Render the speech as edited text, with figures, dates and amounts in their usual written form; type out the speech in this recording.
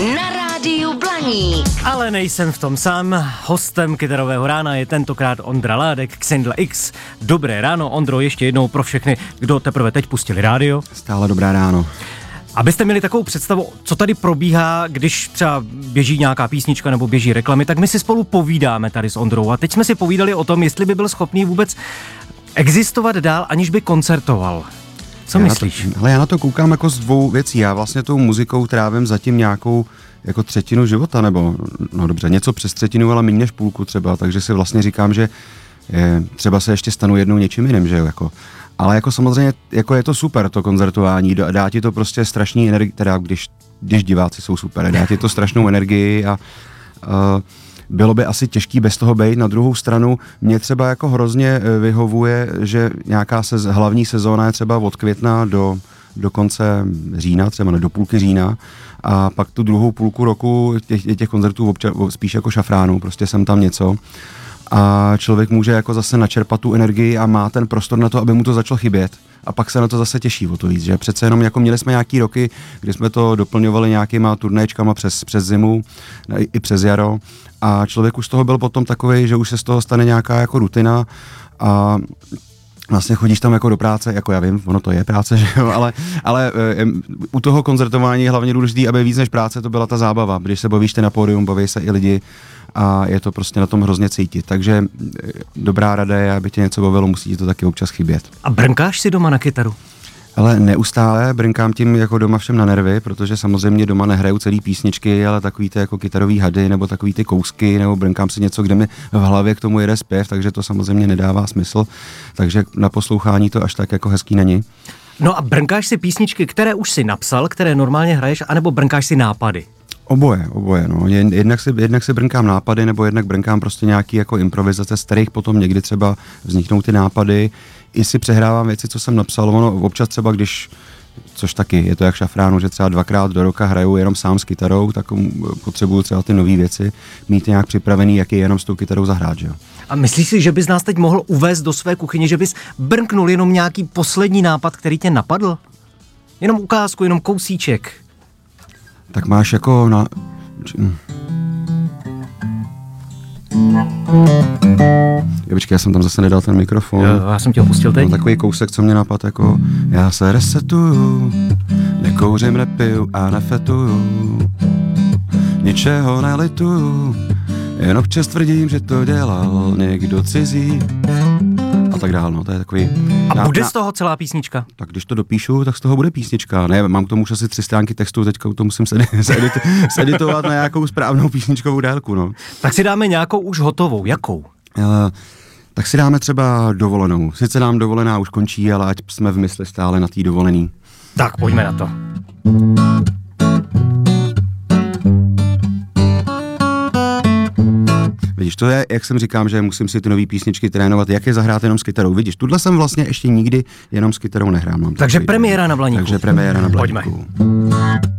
Na rádiu Blaník. Ale nejsem v tom sám. Hostem Kytarového rána je tentokrát Ondra Ládek, Xendla X. Dobré ráno, Ondro, ještě jednou pro všechny, kdo teprve teď pustili rádio. Stále dobré ráno. Abyste měli takovou představu, co tady probíhá, když třeba běží nějaká písnička nebo běží reklamy, tak my si spolu povídáme tady s Ondrou. A teď jsme si povídali o tom, jestli by byl schopný vůbec existovat dál, aniž by koncertoval. Co myslíš? Já na to koukám jako z dvou věcí. Já vlastně tou muzikou trávím zatím nějakou jako třetinu života, nebo no dobře, něco přes třetinu, ale méně než půlku třeba, takže si vlastně říkám, že třeba se ještě stanu jednou něčím jiným, že jo, jako. Ale jako samozřejmě, jako je to super to koncertování, dá ti to prostě strašný energii, teda když diváci jsou super, dá ti to strašnou energii a bylo by asi těžký bez toho být. Na druhou stranu mě třeba jako hrozně vyhovuje, že nějaká hlavní sezóna je třeba od května do konce října, třeba do půlky října, a pak tu druhou půlku roku těch koncertů spíš jako šafránu, prostě jsem tam něco. A člověk může jako zase načerpat tu energii a má ten prostor na to, aby mu to začalo chybět. A pak se na to zase těší o to víc, že přece jenom jako měli jsme nějaký roky, kdy jsme to doplňovali nějakýma turnéčkama přes zimu i přes jaro a člověk už z toho byl potom takovej, že už se z toho stane nějaká jako rutina a vlastně chodíš tam jako do práce, jako já vím, ono to je práce, že jo, ale u toho koncertování je hlavně důležité, aby víc než práce to byla ta zábava. Když se bavíš na pódium, baví se i lidi a je to prostě na tom hrozně cítit. Takže dobrá rada je, aby tě něco bavilo, musí ti to taky občas chybět. A brnkáš si doma na kytaru? Ale neustále brnkám tím jako doma všem na nervy, protože samozřejmě doma nehraju celý písničky, ale takový ty jako kytarový hady nebo takový ty kousky, nebo brnkám si něco, kde mi v hlavě k tomu jede zpěv, takže to samozřejmě nedává smysl, takže na poslouchání to až tak jako hezký není. No a brnkáš si písničky, které už si napsal, které normálně hraješ, anebo brnkáš si nápady? Oboje, no. Jednak si brnkám nápady, nebo jednak brnkám prostě nějaký jako improvizace, z kterých potom někdy třeba vzniknou ty nápady. I si přehrávám věci, co jsem napsal, ono občas třeba což taky je to jak šafránu, že třeba 2krát do roka hraju jenom sám s kytarou, tak potřebuju třeba ty nové věci mít nějak připravený, jak je jenom s tou kytarou zahrát, že jo. A myslíš si, že bys nás teď mohl uvést do své kuchyně, že bys brnknul jenom nějaký poslední nápad, který tě napadl? Jenom ukázku, jenom kousíček. Tak máš jako Počkej, já jsem tam zase nedal ten mikrofon. Jo, já jsem tě opustil teď. No, takový kousek, co mě napadl, jako já se resetuju, nekouřím, nepiju a nefetuju, ničeho nelituju, jen občas tvrdím, že to dělal někdo cizí. A tak dál, no, to je takový... A bude z toho celá písnička? Tak když to dopíšu, tak z toho bude písnička. Ne, mám k tomu už asi 3 stránky textu, teďka to musím editovat na nějakou správnou písničkovou délku, no. Tak si dáme nějakou už hotovou, jakou? Tak si dáme třeba dovolenou. Sice nám dovolená už končí, ale ať jsme v mysli stále na té dovolený. Tak, pojďme na to. Vidíš, to je, jak jsem říkám, že musím si ty nový písničky trénovat, jak je zahrát jenom s kytarou. Vidíš, tuhle jsem vlastně ještě nikdy jenom s kytarou nehrál. Takže premiéra na Blaníku. Takže premiéra na Blaníku. Pojďme.